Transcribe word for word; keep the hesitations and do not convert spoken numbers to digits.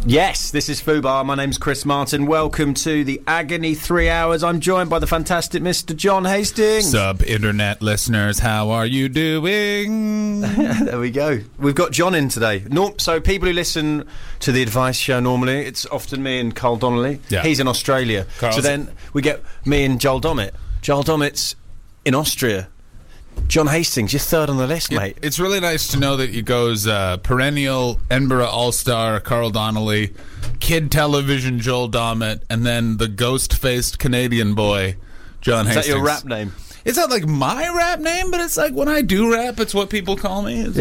Yes, this is Fubar. My name's Chris Martin. Welcome to the Agony Three Hours. I'm joined by the fantastic Mister John Hastings. Sup, internet listeners, how are you doing? There we go. We've got John in today. Norm- so people who listen to the Advice Show normally, it's often me and Carl Donnelly. Yeah. He's in Australia. Carl's- So then we get me and Joel Dommett. Joel Dommett's in Austria. John Hastings, you're third on the list, mate. It, it's really nice to know that it goes uh, perennial Edinburgh All-Star Carl Donnelly, kid television Joel Dommett, and then the ghost-faced Canadian boy John Is Hastings. that your rap name? It's not like my rap name, but it's like when I do rap, it's what people call me. It's